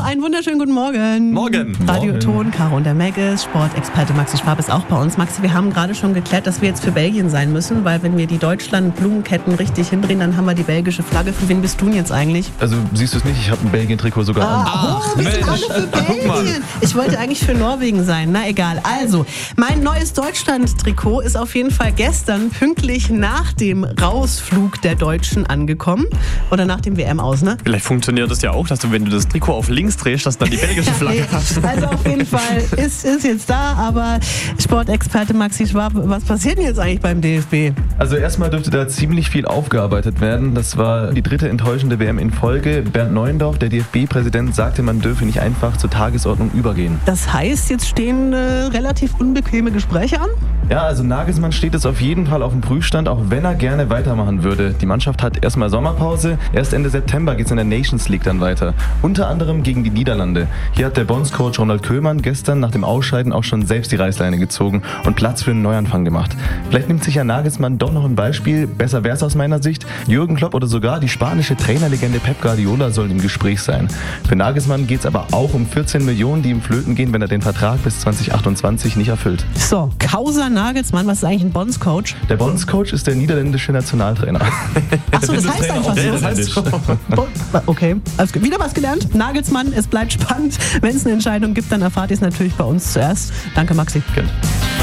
einen wunderschönen guten Morgen. Morgen. Radio Ton, Caro und der Meggis, Sportexperte Maxi Schwab ist auch bei uns. Maxi, wir haben gerade schon geklärt, dass wir jetzt für Belgien sein müssen, weil wenn wir die Deutschland-Blumenketten richtig hindrehen, dann haben wir die belgische Flagge. Für wen bist du denn jetzt eigentlich? Also siehst du es nicht, ich habe ein Belgien-Trikot sogar an. Wir sind alle für Belgien. Ich wollte eigentlich für Norwegen sein, na egal. Also, mein neues Deutschland-Trikot ist auf jeden Fall gestern pünktlich nach dem Rausflug der Deutschen angekommen. Oder nach dem WM-Aus, ne? Vielleicht funktioniert das ja auch, dass du, wenn du das Trikot auf links drehst, dass dann die belgische Flagge hast. Also auf jeden Fall ist jetzt da, aber Sportexperte Maxi Schwab, was passiert denn jetzt eigentlich beim DFB? Also erstmal dürfte da ziemlich viel aufgearbeitet werden. Das war die dritte enttäuschende WM in Folge. Bernd Neuendorf, der DFB-Präsident, sagte, man dürfe nicht einfach zur Tagesordnung übergehen. Das heißt, jetzt stehen relativ unbequeme Gespräche an? Ja, also Nagelsmann steht es auf jeden Fall auf dem Prüfstand, auch wenn er gerne weitermachen würde. Die Mannschaft hat erstmal Sommerpause. Erst Ende September geht es in der Nations League dann weiter. Unter anderem gegen die Niederlande. Hier hat der Bondscoach Ronald Koeman gestern nach dem Ausscheiden auch schon selbst die Reißleine gezogen und Platz für einen Neuanfang gemacht. Vielleicht nimmt sich ja Nagelsmann doch noch ein Beispiel. Besser wär's aus meiner Sicht. Jürgen Klopp oder sogar die spanische Trainerlegende Pep Guardiola sollen im Gespräch sein. Für Nagelsmann geht es aber auch um 14 Millionen, die ihm flöten gehen, wenn er den Vertrag bis 2028 nicht erfüllt. So, Causa Nagelsmann, was ist eigentlich ein Bondscoach? Der Bondscoach ist der niederländische Nationaltrainer. Achso, das heißt einfach so. Das heißt so. Okay, also wieder was gelernt. Nagelsmann, es bleibt spannend. Wenn es eine Entscheidung gibt, dann erfahrt ihr es natürlich bei uns zuerst. Danke, Maxi. Gerne.